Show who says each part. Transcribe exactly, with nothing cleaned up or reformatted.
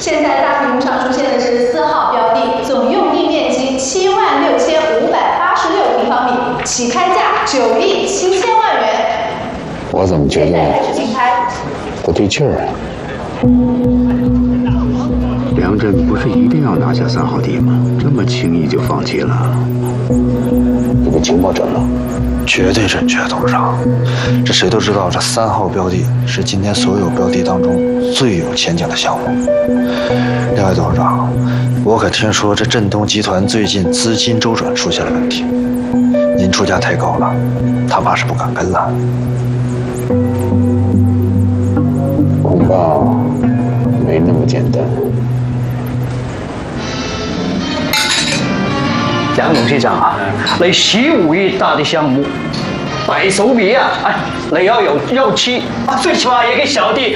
Speaker 1: 现在大屏幕上出现的是四号标的，总用地面积七万六千五百八十六平方米，起开价九亿七千万元。
Speaker 2: 我怎么觉得不对劲儿啊？
Speaker 3: 梁振不是一定要拿下三号地吗？这么轻易就放弃了？
Speaker 2: 你的情报准吗？
Speaker 4: 绝对准确，董事长。这谁都知道，这三号标的是今天所有标的当中最有前景的项目。两位董事长，我可听说这振东集团最近资金周转出现了问题，您出价太高了，他怕是不敢跟了。
Speaker 2: 恐怕没那么简单。
Speaker 5: 梁董事長啊，你十五億大的項目，大手筆啊！哎，你要有優次啊，最起碼也給小弟